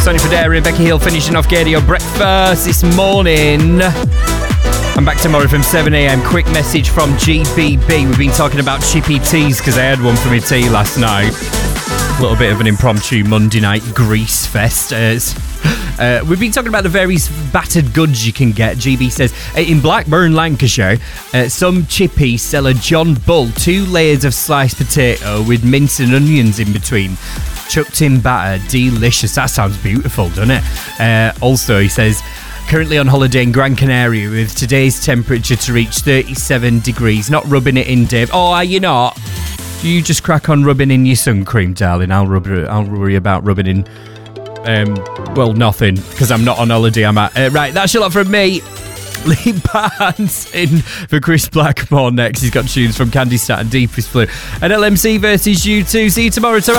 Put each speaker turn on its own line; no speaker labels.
Sonny Fodera and Becky Hill finishing off Gadio Breakfast this morning. I'm back tomorrow from 7am. Quick message from GBB. We've been talking about chippy teas because I had one for my tea last night. A little bit of an impromptu Monday night grease fest. We've been talking about the various battered goods you can get. GB says, in Blackburn, Lancashire, some chippy sell a John Bull 2 layers of sliced potato with mince and onions in between. Chucked in batter, delicious. That sounds beautiful, doesn't it? Also, he says, currently on holiday in Gran Canaria with today's temperature to reach 37 degrees. Not rubbing it in, Dave. Oh, are you not? You just crack on rubbing in your sun cream, darling. I'll worry about rubbing in, nothing, because I'm not on holiday. I'm at... right, that's a lot from me. Lee Barnes in for Chris Blackmore next. He's got tunes from Candy Stat and Deepest Blue. And LMC versus U2. See you tomorrow.